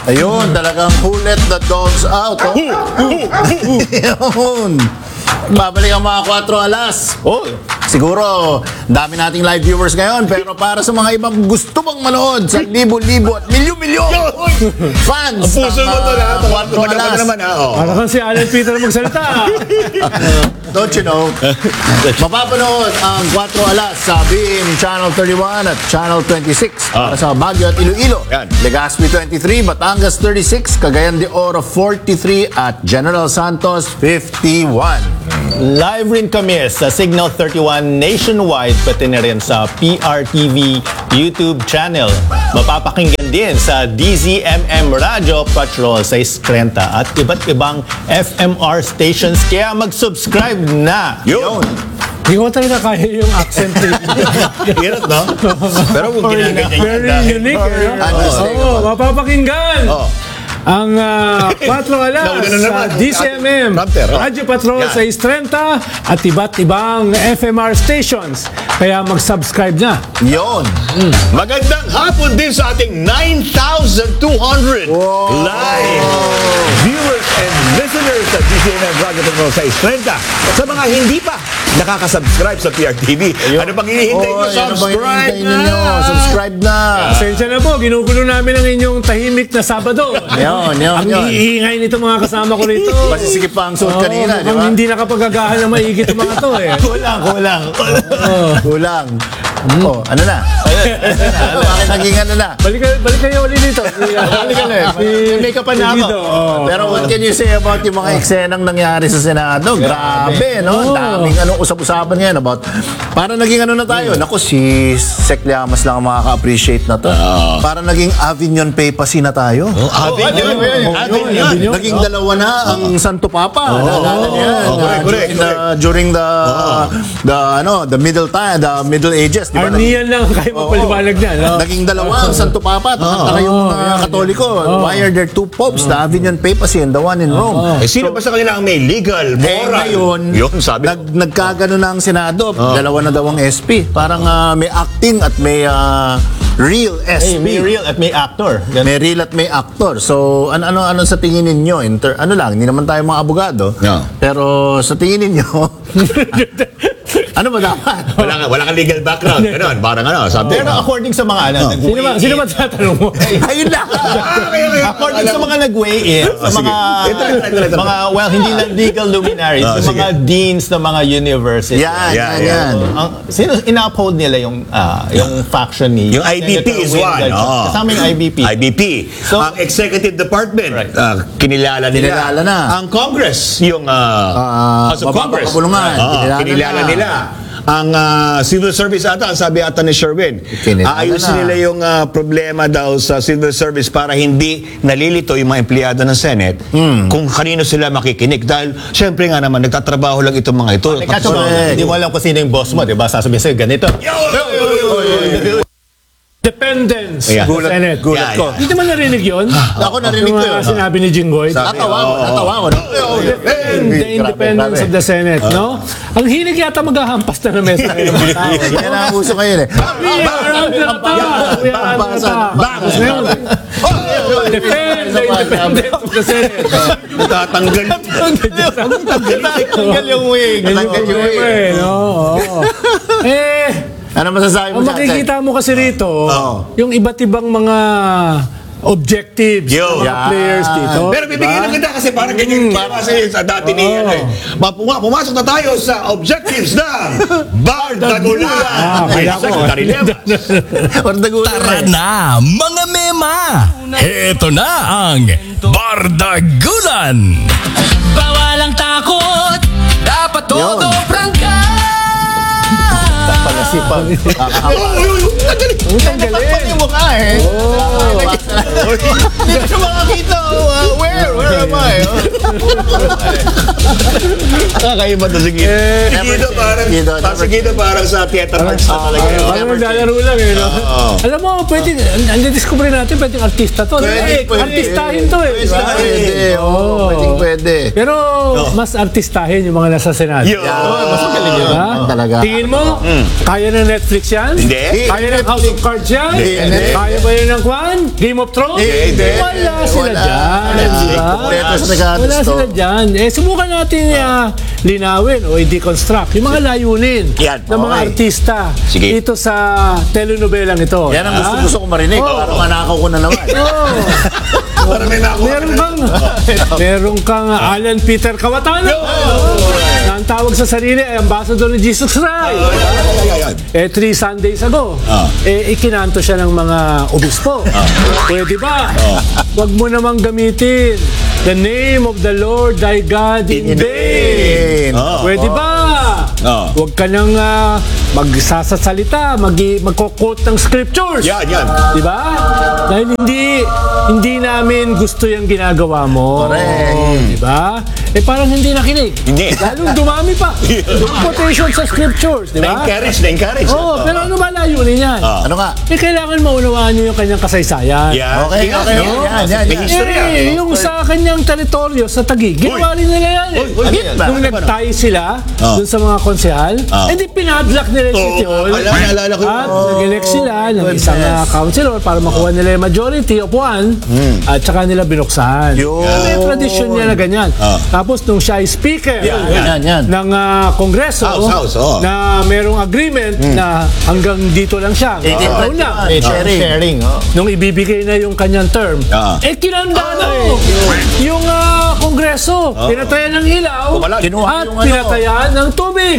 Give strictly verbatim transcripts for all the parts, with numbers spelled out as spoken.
Ayun, talagang who let the dogs out. Oh. Yun. Babalik ang mga kwatro alas. Oh. Siguro, dami nating live viewers ngayon, pero para sa mga ibang gusto pang manood sa libo-libo at milyon-milyon fans Ang puso mo to lahat. Kwatro Alas. naman, ah. Oh. Para kang si Alan Peter magsalita. Don't you know? Mapapanood ang Kwatro Alas sa B I M Channel thirty-one at Channel twenty-six para sa Baguio at Iloilo. Yan. Legazpi twenty-three, Batangas thirty-six, Cagayan de Oro forty-three at General Santos fifty-one. Live rin kami sa Signal thirty-one nationwide, pati na rin sa P R T V YouTube channel. Mapapakinggan din sa D Z M M Radio Patrol sa Iskrenta at iba't ibang F M R stations. Kaya mag-subscribe na! Yun. Hindi ko talaga kaya yung accent. Hirap, no? Pero kung ginaganyan Very unique. Eh, no? Understatement. Oo, mapapakinggan. Oh. Ang uh, Kwatro Alas Nauna na sa naman. D C M M, Prompter, oh. Radyo Patrol Yan. sa Istrenta at iba't ibang F M R stations. Kaya mag-subscribe na. Yun. Magandang hapon din sa ating nine thousand two hundred live viewers and listeners sa D C M M Radio Patrol sa Istrenta. Sa mga hindi pa nakaka-subscribe sa P R T V, ano pang hinihintay nyo? Oy, ano bang Subscribe hinihintay ninyo? na! Subscribe na. Pasensya na po, ginugulo namin ang inyong tahimik na Sabado. Yun, yun, Ang yun. iingay nito mga kasama ko rito. Masisikip pa ang suot kanina, di mukhang ba? hindi nakapagagahan na maigit ang mga to eh. Kulang, kulang. Kulang. Oh, ano na? Ano, bakit naging ano na? Balik, balik kayo ulit dito. Balik ka na. May ka pa na ako. Pero what can you say about yung mga eksenang nangyari sa Senado? Grabe, no? Daming anong usap-usapan ngayon about... Para naging ano na tayo? Naku, si Sec Llamas lang ang makaka-appreciate na to. Para naging Avignon Papacy na tayo. Atin yun. Atin yun. Naging dalawa na ang Santo Papa. Naalala niyo yan? Oh, correct, Uh, correct, during the, during the, the, ano, the middle time, the Middle Ages. Di ba? Arnian lang kayo magpaliwanag niyan. No? Naging dalawa ang Santo Papa at oh, yung mga Katoliko. Why are there two popes? The Avignon Papacy and the one in Rome. Eh, sino ba sa kanila ang may legal, Eh, moral? ngayon, Yun, sabi ko. nag, nagkagano na ang Senado. Dalawa na daw ang S P. Parang ah, may acting at may ah, real S Hey, P. may real at may actor. Ganun. May real at may actor. So, ano ano ano sa tingin ninyo? Inter, ano lang, hindi naman tayo mga abogado. No. Pero sa tingin ninyo, ano ba dapat? Wala, ka- wala kang legal background. Ganun, parang ano, sabi. Pero according sa mga ano, nag- Sino ba, sino ba tatanong mo? Ayun lang. according sa mga nag-weigh in, sa sige. mga, Ito, ito, ito, ito. mga, well, hindi lang legal luminaries, Ah, yung sige. mga deans ng mga universities. Yan, Yeah, yan, yeah. yan. Ang, sino ina-uphold nila yung ah, yung faction ni Yung I B P Senator is Wayne one. Gatchalian. Oh. Kasama yung I B P. I B P. So- ang Executive Department, Right. ah, kinilala nila. Kinilala na. Ang Congress, yung ah, Ah, House of baba- Congress. kapulungan, Ah, kinilala kinilala na. nila. Ang ah, civil service ata, sabi ata ni Sherwin, Kinilala aayusin na. nila yung ah, problema daw sa civil service para hindi nalilito yung mga empleyado ng Senate kung kanino sila makikinig. Dahil, syempre nga naman, nagtatrabaho lang itong mga ito. Kaso mo, Correct. hindi mo alam kung sino yung boss mo, di ba? Sasabihin sa'yo, ganito. Dependence Ayan. sa Senate. Gulat ko. Hindi mo narinig yun? Ako narinig Yung ko mga yun. sinabi ni Jinggoy. Natawa ko, natawa ko. The independence of the Senate, no? Ang hilig yata maghahampas na ng mesa kayo ng mga tao. Yan ang uso ngayon eh. We are under attack! We are under attack! Bakit? Ngayon, defend the independence of the Senate. Natatanggal. Tanggal yung wing. Tanggal yung wing. Eh, no? Oo. Eh, Ano masasabi mo ang sa makikita mo kasi rito, Oo. yung iba't ibang mga objectives Yo. ng mga Yan. players dito. Pero bibigyan ng ganda kasi parang ganyan para kasi sa dati ni ano eh. Mapuma, pumasok na tayo sa objectives ng Bardagulan. Ah, kaya po. Secretary Lema. Tara na, mga mema! Heto na ang Bardagulan! Bawal ang takot, dapat todo prangka! Panasipag. Ang galing. Yung mukha eh. Hindi ko siya makakita. Uh, where? Where am I? Kakaiba to si Guido. Si Guido parang, Guido, parang si Guido parang sa theater arts na talaga. yun. Parang naglalaro lang eh, no? Alam mo, pwede, ang discover natin, pwedeng artista to. Pwede, Eh, pwede. Artistahin to eh. di ba? Pwede, oo. Pwedeng pwede. Pero mas artistahin yung mga nasa Senado. Yo. Mas magaling yun. Diba? Talaga. Tingin mo, kaya ng Netflix yan? Hindi. Kaya ng House of Cards yan? Hindi. Kaya ba yun ng Kwan? Game of Thrones? Hindi. Wala sila Wala. dyan. Hindi Diba? kompleto sa regados Wala to. sila dyan. Eh, subukan natin ah, linawin o i-deconstruct yung mga layunin Yan. ng mga Okay. artista Sige. dito sa telenobelang ito. Yan ang gusto, Ah? gusto ko marinig. Parang manakaw ko na naman. Oo. Para may nakuha. Meron kang, meron kang ah, Alan Peter Cawatano. Na ang tawag sa sarili ay ambassador ni Jesus Christ. Eh, three Sundays ago, Ah. eh, ikinanto siya ng mga obispo. Pwede ba? Huwag mo namang gamitin the name of the Lord thy God in vain. Ah. Pwede ba? Ah. Huwag ka nang uh, magsasasalita, mag magko-quote ng scriptures. Yan, yan. Di ba? Dahil hindi hindi namin gusto yung ginagawa mo. Correct. Di ba? Eh parang hindi nakinig. Hindi. Lalong dumami pa. Yung quotation sa scriptures, di ba? Na-encourage, na-encourage. Oo, pero ano ba layunin yan? Ah. Ano nga? Eh kailangan maunawaan nyo yung kanyang kasaysayan. Yan. Okay, Yan, okay. no? Yan, yan, May yan. history yan. Eh, yung sa kanyang teritoryo, sa Taguig, ginawa rin nila yan. eh. Uy, Agit ba? Nung nagtay sila Ah. dun sa mga konsehal, Ah. eh di pinadlock nila yung City Hall. Ala, naalala ko yun. At nag-elect sila ng isang uh, councilor para makuha nila yung majority of one at saka nila binuksan. Yun. May tradisyon niya na ganyan. Ah. Tapos nung siya ay speaker Yan, Yan, yan. ng uh, Kongreso House, House, oh. na merong agreement na hanggang dito lang siya. eighteen Taon lang. Eh, sharing. Sharing, oh. Nung ibibigay na yung kanyang term, Ah. eh kinanda na eh. Yung ah, Kongreso, pinatayan ng ilaw Kumalag. Kinuha at yung ano. pinatayan ng tubig.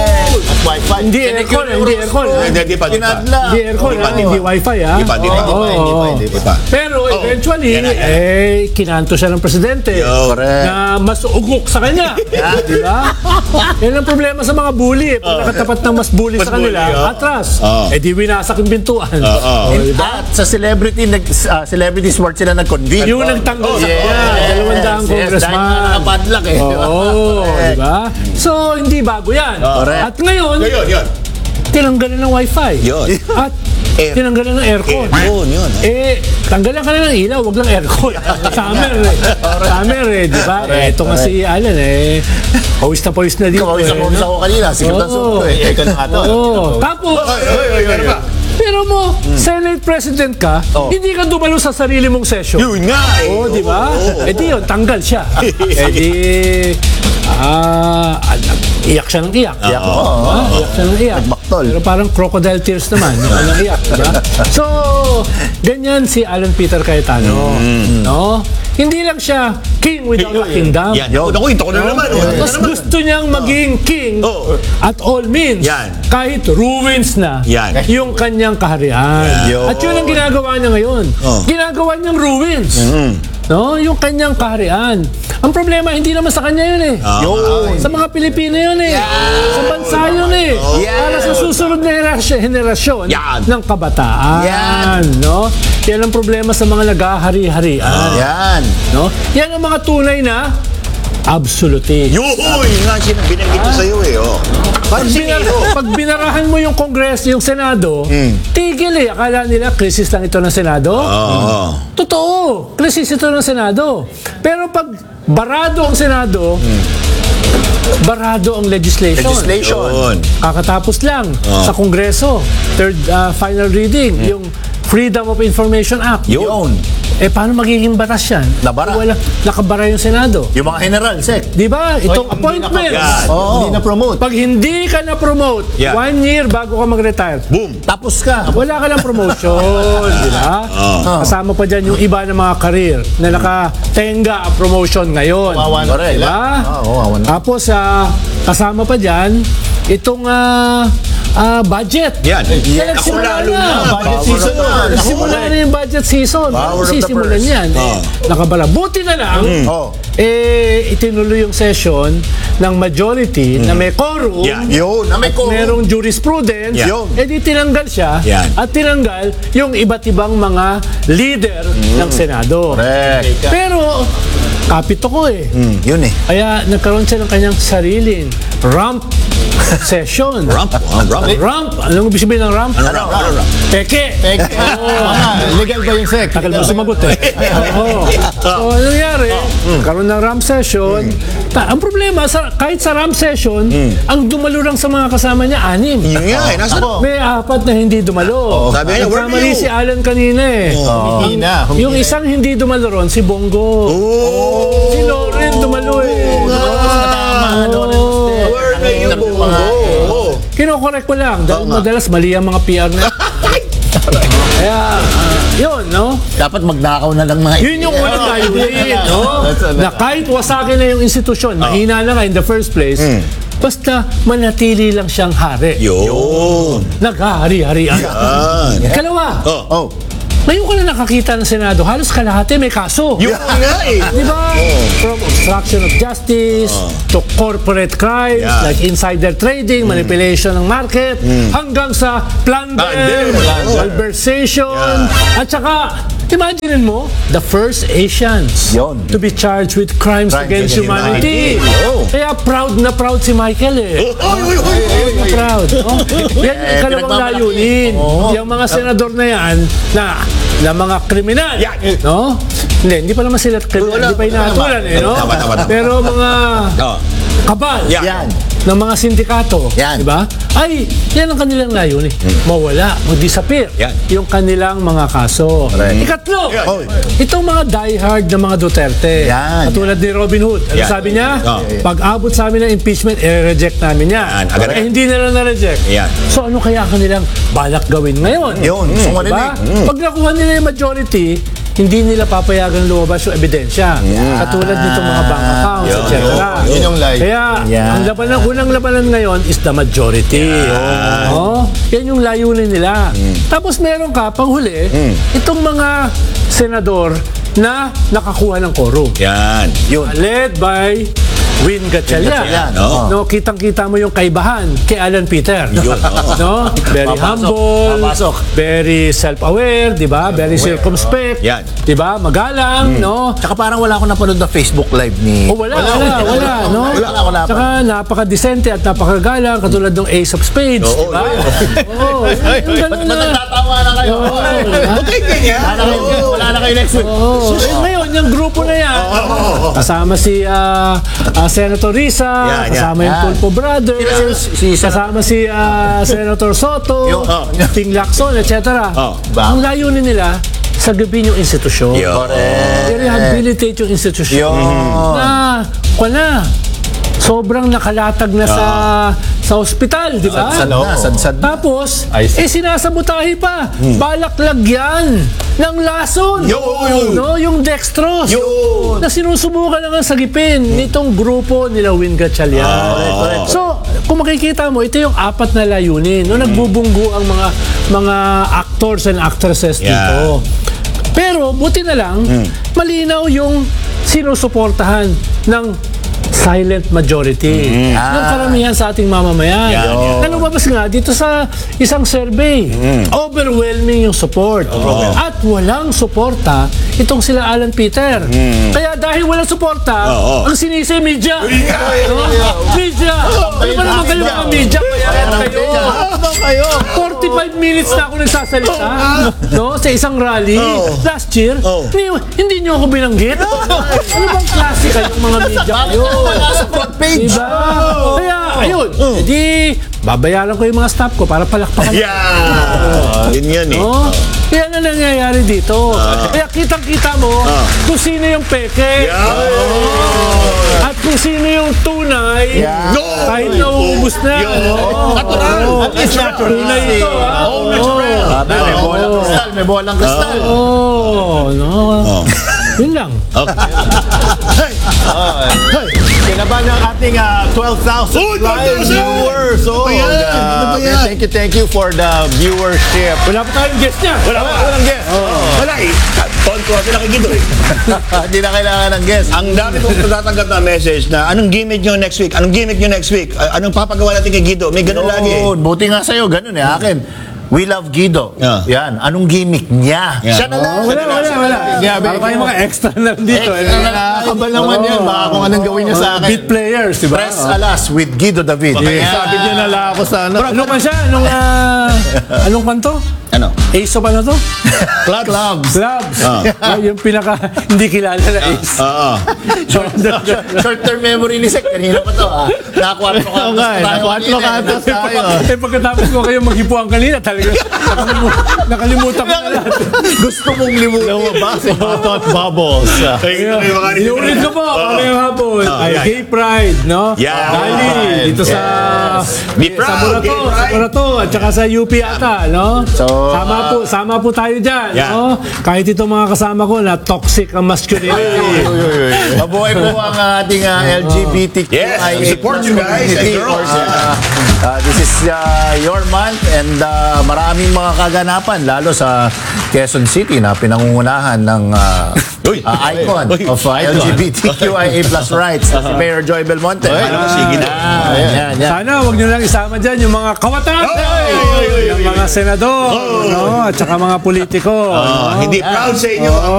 At wifi. Hindi aircon, hindi aircon. ah. Hindi, di pa, di pa. Kinadla. Hindi aircon, Di pa, ah, di pa. hindi wifi ah. Di pa, di pa, di pa, Oo, di pa, oo. di pa. Pero eventually, Yan na, yan. eh, kinanto siya ng presidente Yo. Correct. na mas ugok sa kanya. Di ba? Yan ang problema sa mga bully. Eh. Pag nakatapat ng mas bully Mas sa kanila, bully, oh. atras. Oh. Eh di winasak yung pintuan. oh. Eh, di ba? At sa celebrity, nag, uh, celebrity sport sila nag-convene. Yung nagtanggol sa Yes. kanya, dalawang daang Yes, congressman. dahil nga nakapadlock eh. Oo, di ba? So, hindi bago yan. Correct. At ngayon, Yun, yun. tinanggalan ng wifi. Yun. At Air. tinanggalan ng aircon. Yun, yun. Eh, tanggalan ka na ng ilaw, wag lang aircon. Summer eh. Summer eh, di ba? Eh, ito nga si Alan eh. Pawis na pawis na dito. Kawawis ako eh, no? ako kanina. Sikat ang Oo. sunto eh. Ikaw na nga to. Oo. Tapos, pero mo, Senate President ka, hindi ka dumalo sa sarili mong session. Yun nga eh. Oo, di ba? Eh di yun, tanggal siya. Eh di, ah, ah, iyak siya ng iyak. Iyak mo. Ah, iyak siya ng iyak. Nagbaktol. Pero parang crocodile tears naman. Yung kanyang iyak, diba? So, ganyan si Alan Peter Cayetano. No? Hindi lang siya king without a kingdom. Yan. Ako, ako, ito ko na naman. oh. Tapos gusto niyang maging king Oo. at all means. Yan. Kahit ruins na Yan. yung kanyang kaharian. Yan. At yun ang ginagawa niya ngayon. Oo. Ginagawa niyang ruins. No, yung kanyang kaharian. Ang problema, hindi naman sa kanya yun eh. Yun. Sa mga Pilipino yun eh. Sa bansa yun eh. Para sa susunod na henerasyon, henerasyon Yan. ng kabataan. Yan. No? Yan ang problema sa mga naghahari-harian. Yan. No? Yan ang mga tunay na absolutist. Yun, yun nga siya binanggit ko sa'yo eh. Oh. Pag, binar- pag binarahan mo yung Kongreso, yung Senado, tigil eh. Akala nila, krisis lang ito ng Senado. Oo. Totoo, krisis ito ng Senado. Pero pag barado ang Senado, barado ang legislation. Legislation. Yun. Kakatapos lang sa Kongreso, third uh, final reading, yung Freedom of Information Act. Yun. Eh, paano magiging batas yan? Nabara. Wala, nakabara yung Senado. Yung mga general, sec. Di ba? Itong Hindi appointments. Yan. Oo. Hindi na-promote. Pag hindi ka na-promote, Yeah. one year bago ka mag-retire, Boom. Tapos ka. wala ka ng promotion, di ba? Kasama pa dyan yung iba ng mga career na nakatenga ang promotion ngayon. Wawan na Correct. sila. Diba? Oo, awan na. Tapos, ah, kasama pa dyan, itong ah, ah, budget. Yan. Kaya Ako nagsimula lalo na. Budget Power season of the na. purse. Nagsimula na yung budget season. Power of the Sisimulan purse. yan. Eh, nakabala. Buti na lang, Oh. eh, itinuloy yung session ng majority na may quorum. Yan. Yun. Na may At ko. merong jurisprudence, Yeah. Yun. eh di tinanggal siya Yan. at tinanggal yung iba't ibang mga leader ng Senado. Correct. Pero, kapito ko eh. Mm, yun eh. Kaya nagkaroon siya ng kanyang sariling ramp session. Rump. Oh, rump. Ramp. Anong ibig sabihin ng ramp? Ano rump? Ano rump? Peke. Peke. Ah, legal ba yung sec? Tagal mo sumagot eh. Oo. So, ano nangyari? Karoon ng ramp session. Ta- ang problema, sa, kahit sa ramp session, ang dumalo lang sa mga kasama niya, anim. Yun nga eh. Nasa po. May apat na hindi dumalo. Sabi niya, where Nagkamali were you? si Alan kanina eh. Humihina. humihina. Yung isang hindi dumalo ron, si Bongo. Oh. Si Loren dumalo eh. Oo. Where were you? Oh. Kinokorek ko lang dahil madalas mali ang mga P R na. Kaya, ah, yun, no? Dapat magnakaw na lang mga Yun yung unang layunin, no? Na kahit wasakin na yung institusyon, mahina na nga in the first place, basta manatili lang siyang hari. Yun. Naghahari-harian. Yan. Kalawa, Oh. ngayon ka na nakakita ng Senado, halos kalahati may kaso. Yun nga eh. Di ba? From obstruction of justice to corporate crimes Yeah. like insider trading, manipulation ng market, hanggang sa plunder, Plunder. malversation, at saka, imagine mo, the first Asians Yun. to be charged with crimes, Crimes against against humanity. humanity. Oh. Kaya proud na proud si Michael eh. Proud na proud. Oh. Yan yung kalawang pinagmamalaki. layunin. Yung mga senador na yan, na na mga kriminal. Yan. No? Hindi, hindi pa naman sila kriminal. Wala. Hindi pa inaatulan eh, no? Tama, tama, tama. Pero mga Oh. kabal Yan. Yan. ng mga sindikato, Yan. di ba? Ay, yan ang kanilang layunin. Mawala, mag-disappear. Yan. Yung kanilang mga kaso. Ikatlo, Yan. Oh. itong mga diehard na mga Duterte. Yan. Katulad ni Robin Hood. Ano Yan. sabi niya? Oh. Pag abot sa amin ng impeachment, i-reject namin yan. Yan. Agad- Eh, hindi nila na-reject. Yan. So ano kaya kanilang balak gawin ngayon? Yun, gusto ko Diba? marinig. Pag nakuha nila yung majority, hindi nila papayagan lumabas yung ebidensya. Katulad nitong mga bank accounts, Yun, et cetera. yun, yun yung lie. Kaya, Yan. ang labanan, unang labanan ngayon is the majority. Oh, yan yung layunin nila. Tapos meron ka, panghuli, itong mga senador na nakakuha ng quorum. Yan. Led by Win Gatchalian. Gatchalian, oo. No, kitang-kita mo yung kaibahan kay Alan Peter. Yun, oo. No? Very Papasok, humble, papasok. very self-aware, di ba? Very circumspect. Yan. Di ba? Magalang, no? Tsaka parang wala akong napanood na Facebook Live ni... O wala, wala, wala, wala, no? Wala, wala, wala. Tsaka napaka-decente at napakagalang, katulad ng Ace of Spades, Oo, di ba? Oo, yung ganun na. Nagtatawa na kayo? Okay, ganyan. Wala na kayo, wala na kayo next week. Oo. Eh, ngayon, yung grupo na yan, kasama si ah, ah, Senator Risa, Yan, yan. kasama yung Yan. Tulfo Brothers, Si- si- kasama si ah, Senator Soto, Yung- oh. Ting Lacson, et cetera. Oh. Ang layunin nila, sagabin yung institusyon. Yun. I-rehabilitate yung institusyon. Yun. Na, wala. Sobrang nakalatag na sa sa ospital, di ba? Sadsad na, sadsad na. Tapos, I see. eh sinasabotahe pa. Balak lagyan ng lason. Yun. No, yung dextrose. Yun. Na sinusubukan na nga sagipin nitong grupo nila Win Gatchalian. So, kung makikita mo, ito yung apat na layunin. No, nagbubunggo ang mga mga actors and actresses Yeah. dito. Pero, buti na lang, malinaw yung sinusuportahan ng silent majority ng karamihan sa ating mamamayan. Yan, yan. Na lumabas nga dito sa isang survey. Overwhelming yung support. At walang suporta itong sila Alan Peter. Kaya dahil walang suporta, Oo. ang sinisi media. No? Media. Ano ba naman kayo mga media? Bayaran kayo. kayo? forty-five minutes na ako nagsasalita no, sa isang rally last year. Oh. Hindi, hindi nyo ako binanggit. Ano bang klase kayong mga media kayo? Wala sa front page. Diba? Kaya, ayun. Di, babayaran ko yung mga staff ko para palakpakan. Yan. Yun yan eh. No? Kaya na nangyayari dito. Kaya kitang-kita mo kung sino yung peke. At kung sino yung tunay. Yeah. No! Kahit nauubos na. no? Natural. Oo. At least natural. Tunay ito. ah. Oh, natural. Sabi, may bolang kristal, may bolang kristal. Oo. No? Yun lang. Kinabahan ng ating ah, twelve thousand Oh, live twelve thousand! viewers. Oh, Ano ba yan? God. Ano ba yan? Thank you, thank you for the viewership. Wala pa tayong guest niya. Wala pa. Walang guest. Wala eh. Tonto sila kay Gido eh. Hindi na kailangan ng guest. Ang dami kong natatanggap na message na anong gimmick nyo next week? Anong gimmick nyo next week? A- Anong papagawa natin kay Gido? May ganun lagi eh. Oo, buti nga sa'yo, ganun eh. Akin, We love Guido. Yeah. Yan. Anong gimmick niya? Yeah. Siya na lang. Oh, wala, wala, wala. Yeah, Para baby. tayong mga extra na dito. eh. Nakakaba naman yan. Baka kung anong gawin niya sa akin. Beat players, di ba? Press alas with Guido David. Kaya sabi niya nala ako sa ano. Ano pa siya? Anong, ah, anong kanto? Ano? Ace of ano to? Clubs. Clubs. Clubs. Ah, yung pinaka hindi kilala na Ace. Oo. Short-term memory ni Sek. Kanina pa to. Ah. Nakakwarto ka. Oo nga eh. Nakakwarto ka ata tayo. Eh pagkatapos ko kayo maghipuan kanina, talaga nakalimu- nakalimutan ko na lahat. Gusto mong limutin. Lumabas yung mga thought bubbles. Inuulit ko po, kamayang hapon. Ay, yeah. Gay Pride, no? Yeah. Dali, dito sa Be sa proud, Murato, Gay sa Pride. Murato, at saka sa U P ata, no? So, sama po, sama po tayo dyan, Yeah. no? Kahit itong mga kasama ko na toxic ang masculinity. mabuhay po ang ating uh, L G B T Q I A Yes, support you guys and community. girls. Uh, uh, this is uh, your month and uh, maraming mga kaganapan lalo sa Quezon City na pinangungunahan ng uh, Uy. uh, icon Uy. of uh, L G B T Q I A plus rights na si Mayor Joy Belmonte. Ano, sige na. Ah, yan, yan. Sana wag nyo lang isama dyan yung mga kawatan, yung mga senador, no? At saka mga politiko. Ah, no? hindi proud sa inyo.